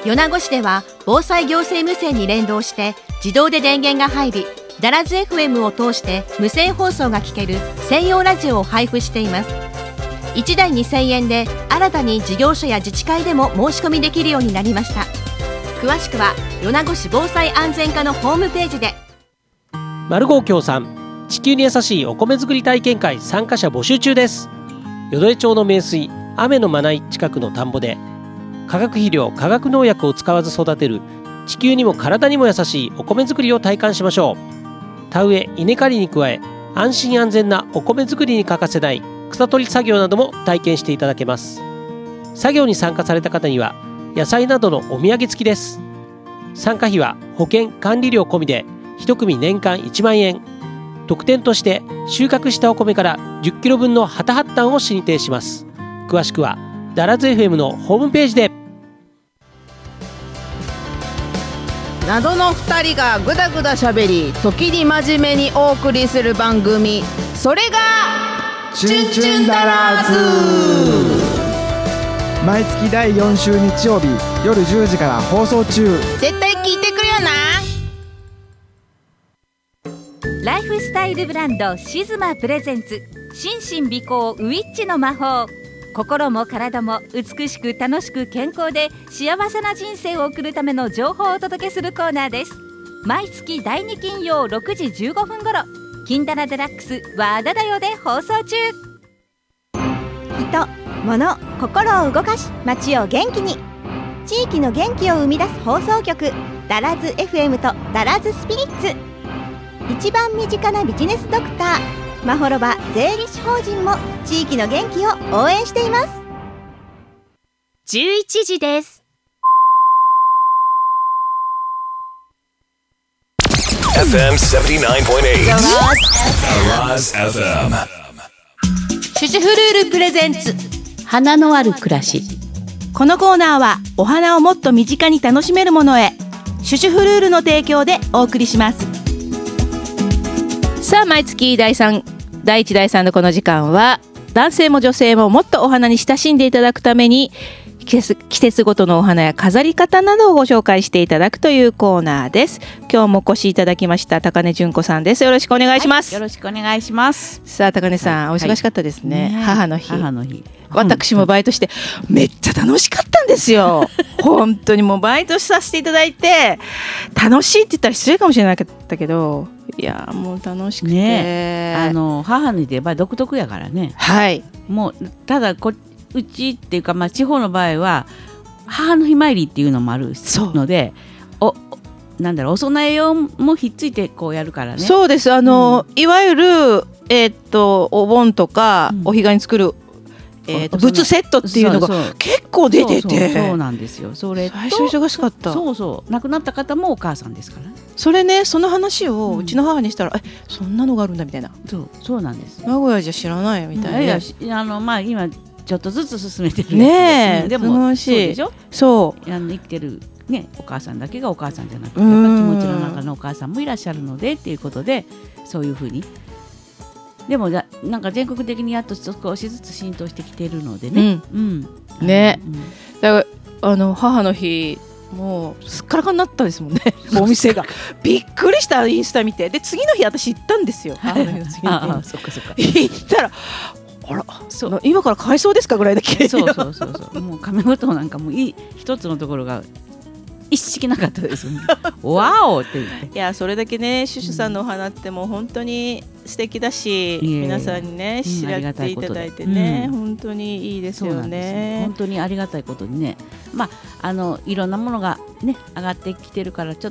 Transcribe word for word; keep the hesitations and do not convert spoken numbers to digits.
米子市では防災行政無線に連動して自動で電源が入り、ダラズ エフエム を通して無線放送が聞ける専用ラジオを配布しています。いちだいにせんえんで新たに事業所や自治会でも申し込みできるようになりました。詳しくは米子市防災安全課のホームページで。 マルゴー協賛、地球に優しいお米作り体験会参加者募集中です。淀江町の名水雨のまない近くの田んぼで、化学肥料化学農薬を使わず育てる地球にも体にも優しいお米作りを体感しましょう。田植え稲刈りに加え、安心安全なお米作りに欠かせない草取り作業なども体験していただけます。作業に参加された方には野菜などのお土産付きです。参加費は保険管理料込みでいち組年間いちまんえん。特典として収穫したお米からじゅっキロ分の旗発端を進呈します。詳しくはダラズ エフエム のホームページで。 謎のふたりがぐだぐだしゃべり、時に真面目にお送りする番組、それがチュンチュンダラーズ。 毎月だいよん週日曜日夜じゅうじから放送中。 絶対聞いてくれよな。 ライフスタイルブランドシズマプレゼンツ、心身美行ウィッチの魔法。心も体も美しく楽しく健康で幸せな人生を送るための情報をお届けするコーナーです。毎月だいに金曜ろくじじゅうごふん頃、金ダラデラックス和田だよで放送中。 人、物、心を動かし街を元気に、地域の元気を生み出す放送局、ダラズ エフエム とダラズスピリッツ。一番身近なビジネスドクターまほろば税理士法人も地域の元気を応援しています。 じゅういちじです。 エフエムセブンティナインポイントエイト アラズ エフエム。 シュシュフルールプレゼンツ、花のある暮らし。このコーナーはお花をもっと身近に楽しめるものへ、シュシュフルールの提供でお送りします。さあ、毎月だいさんだいいちだいさんのこの時間は、男性も女性ももっとお花に親しんでいただくために、季節、季節ごとのお花や飾り方などをご紹介していただくというコーナーです。今日もお越しいただきました高根純子さんです。よろしくお願いします。 はい、よろしくお願いします。 さあ高根さん、はい、お忙しかったですね、はい、母の日。 母の日、 私もバイトしてめっちゃ楽しかったんですよ本当にもうバイトさせていただいて、楽しいって言ったら失礼かもしれなかったけど、いやもう楽しくて、 ね、あの母の日ってやっぱり独特やからね。 はい。もうただこうちっていうか、まあ、地方の場合は母の日参りっていうのもあるので、おなんだろう、お供え用もひっついてこうやるからね。 そうです。あの、うん、いわゆる、えー、っとお盆とか、うん、お彼岸に作る、えー、と仏セットっていうのが結構出てて、 そうそうそうそうなんですよ。それと最初忙しかった。 そうそう亡くなった方もお母さんですからね。 それね、その話をうちの母にしたら、うん、えそんなのがあるんだみたいな。 そうそうなんです。 名古屋じゃ知らないみたいな、うん、 いやあの、まあ、今ちょっとずつ進めてるねえ、 うん、でもそうでしょ。 そうあの生きてる、ね、お母さんだけがお母さんじゃなくて、やっぱ気持ちの中のお母さんもいらっしゃるのでっていうことで、そういうふうに。でもなんか全国的にやっと少しずつ浸透してきているのでね、 うんうん、ね、うん、だからあの母の日もうすっからかになったですもんねお店がびっくりした。インスタ見て、で次の日私行ったんですよ母の日の次の日ああそっかそっか行ったら、あらそう今から買えそうですかぐらいだけ。 そうそうそうそうもう亀ごとなんかもいい一つのところが一式なかったですわおって言って。 いやそれだけね、シュシュさんのお花ってもう本当に素敵だし、うん、皆さんにね知らっていただいてね、うん、本当にいいですよね。 本当にありがたいことにね、まああのいろんなものがね上がってきてるから、ちょ